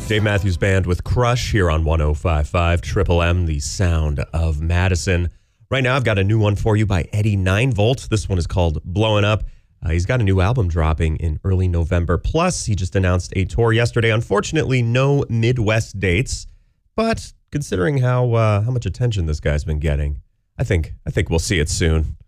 Dave Matthews Band with Crush here on 105.5 Triple M, the sound of Madison. Right now, I've got a new one for you by Eddie 9volt. This one is called Blowing Up. He's got a new album dropping in early November. Plus, he just announced a tour yesterday. Unfortunately, no Midwest dates. But considering how much attention this guy's been getting, I think we'll see it soon.